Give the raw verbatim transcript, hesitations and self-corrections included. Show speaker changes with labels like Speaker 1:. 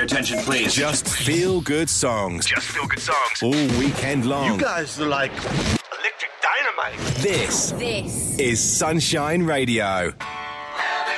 Speaker 1: attention, please.
Speaker 2: Just feel good songs.
Speaker 1: Just feel good songs.
Speaker 2: All weekend long.
Speaker 1: You guys are like electric dynamite.
Speaker 2: This.
Speaker 3: This
Speaker 2: is Sunshine Radio.